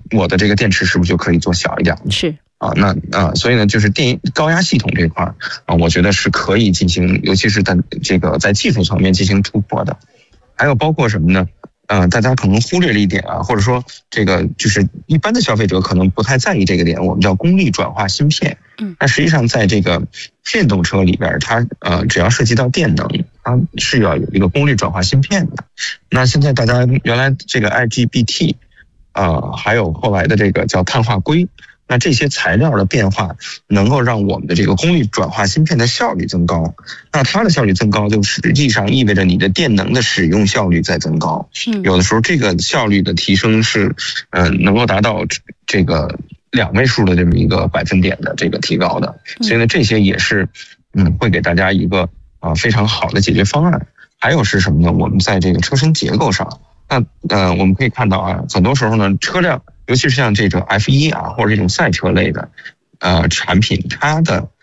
我的这个电池是不是就可以做小一点？ 是所以呢，就是高压系统这块我觉得是可以进行，尤其是在技术层面进行突破的。还有包括什么呢？大家可能忽略了一点或者说这个就是一般的消费者可能不太在意这个点，我们叫功率转化芯片。那实际上在这个电动车里边，它只要涉及到电能，它是要有一个功率转化芯片的。那现在大家原来这个 IGBT，还有后来的这个叫碳化硅。那这些材料的变化能够让我们的这个功率转化芯片的效率增高，那它的效率增高就实际上意味着你的电能的使用效率在增高。有的时候这个效率的提升是能够达到这个2位数的这么一个百分点的这个提高的。所以呢，这些也是会给大家一个非常好的解决方案。还有是什么呢？我们在这个车身结构上，那我们可以看到很多时候呢，车辆尤其是像这种 F1 或者这种赛车类的产品，它的